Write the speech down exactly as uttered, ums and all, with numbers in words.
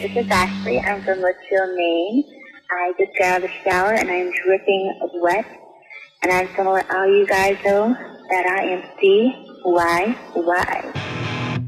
this is Ashley. I'm from Litchfield, Maine. I just got out of the shower and I'm dripping wet. And I just want to let all you guys know that I am C Y Y.